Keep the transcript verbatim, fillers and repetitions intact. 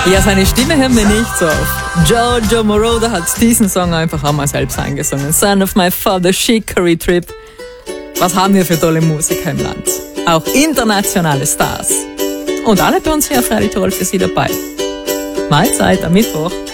Ja, seine Stimme hören wir nicht so oft. Giorgio Moroder hat diesen Song einfach einmal selbst eingesungen. Son of my father, Shikari Trip. Was haben wir für tolle Musiker im Land? Auch internationale Stars. Und alle bei uns hier auf Radio Tirol für Sie dabei. Mahlzeit am Mittwoch.